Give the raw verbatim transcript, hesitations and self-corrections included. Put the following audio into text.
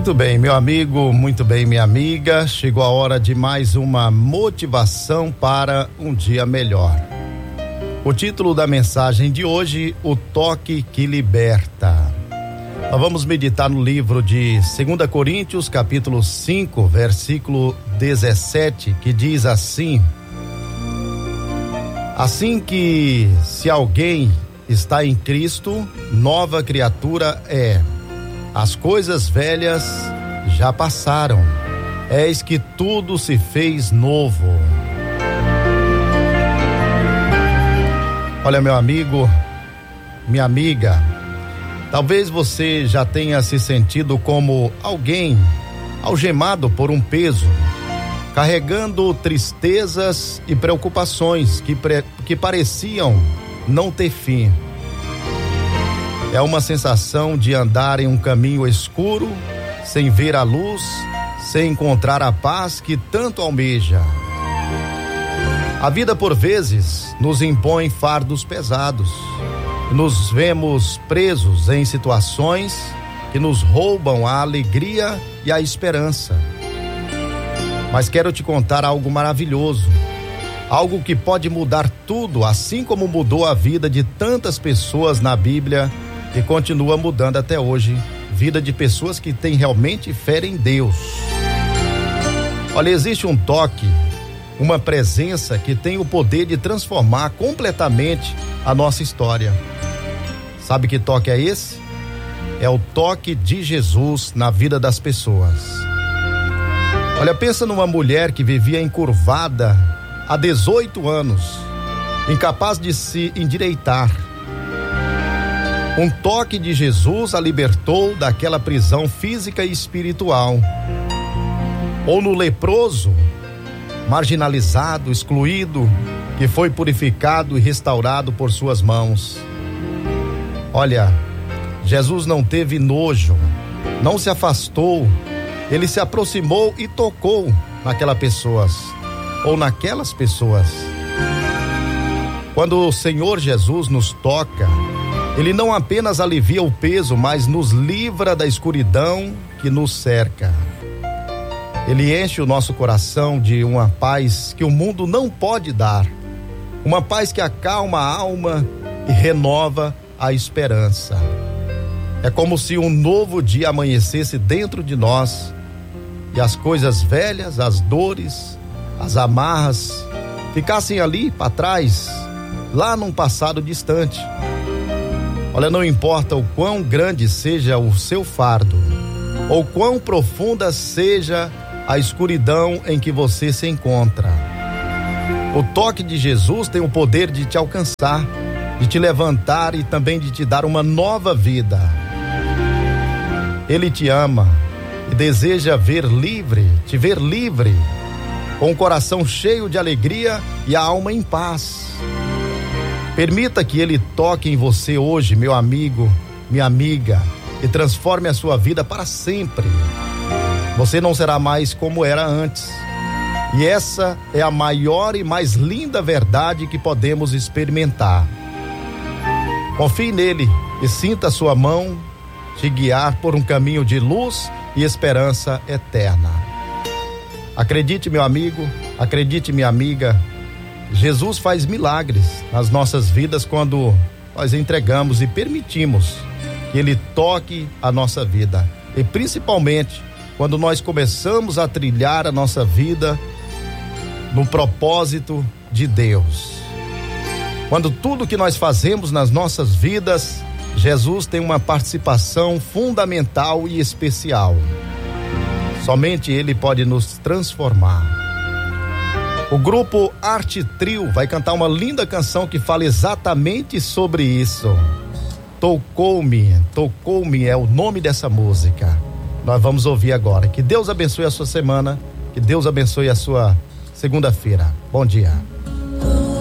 Muito bem, meu amigo, muito bem, minha amiga. Chegou a hora de mais uma motivação para um dia melhor. O título da mensagem de hoje, o toque que liberta. Nós vamos meditar no livro de Segunda Coríntios, capítulo cinco, versículo dezessete, que diz assim: assim que se alguém está em Cristo, nova criatura é. As coisas velhas já passaram, eis que tudo se fez novo. Olha, meu amigo, minha amiga, talvez você já tenha se sentido como alguém algemado por um peso, carregando tristezas e preocupações que, pre, que pareciam não ter fim. É uma sensação de andar em um caminho escuro, sem ver a luz, sem encontrar a paz que tanto almeja. A vida, por vezes, nos impõe fardos pesados. Nos vemos presos em situações que nos roubam a alegria e a esperança. Mas quero te contar algo maravilhoso, algo que pode mudar tudo, assim como mudou a vida de tantas pessoas na Bíblia e continua mudando até hoje, vida de pessoas que têm realmente fé em Deus. Olha, existe um toque, uma presença que tem o poder de transformar completamente a nossa história. Sabe que toque é esse? É o toque de Jesus na vida das pessoas. Olha, pensa numa mulher que vivia encurvada há dezoito anos, incapaz de se endireitar. Um toque de Jesus a libertou daquela prisão física e espiritual. Ou no leproso, marginalizado, excluído, que foi purificado e restaurado por suas mãos. Olha, Jesus não teve nojo, não se afastou, ele se aproximou e tocou naquelas pessoas, ou naquelas pessoas. Quando o Senhor Jesus nos toca, ele não apenas alivia o peso, mas nos livra da escuridão que nos cerca. Ele enche o nosso coração de uma paz que o mundo não pode dar. Uma paz que acalma a alma e renova a esperança. É como se um novo dia amanhecesse dentro de nós e as coisas velhas, as dores, as amarras ficassem ali para trás, lá num passado distante. Olha, não importa o quão grande seja o seu fardo, ou quão profunda seja a escuridão em que você se encontra. O toque de Jesus tem o poder de te alcançar, de te levantar e também de te dar uma nova vida. Ele te ama e deseja ver livre, te ver livre, com o coração cheio de alegria e a alma em paz. Permita que ele toque em você hoje, meu amigo, minha amiga, e transforme a sua vida para sempre. Você não será mais como era antes. E essa é a maior e mais linda verdade que podemos experimentar. Confie nele e sinta a sua mão te guiar por um caminho de luz e esperança eterna. Acredite, meu amigo, acredite, minha amiga, Jesus faz milagres nas nossas vidas quando nós entregamos e permitimos que ele toque a nossa vida. E principalmente quando nós começamos a trilhar a nossa vida no propósito de Deus. Quando tudo que nós fazemos nas nossas vidas, Jesus tem uma participação fundamental e especial. Somente ele pode nos transformar. O grupo Arte Trio vai cantar uma linda canção que fala exatamente sobre isso. Tocou-me, tocou-me é o nome dessa música. Nós vamos ouvir agora. Que Deus abençoe a sua semana, que Deus abençoe a sua segunda-feira. Bom dia.